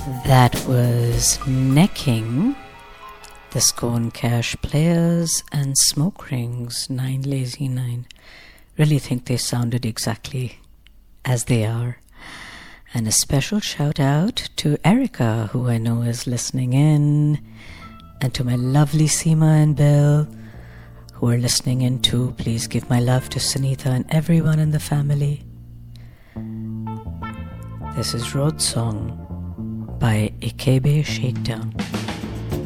That was Necking, the Scone Cash Players, and Smoke Rings, 9 Lazy 9. Really think they sounded exactly as they are. And a special shout out to Erica, who I know is listening in, and to my lovely Seema and Bill, who are listening in too. Please give my love to Sunitha and everyone in the family. This is Road Song by Ikebe Shakedown.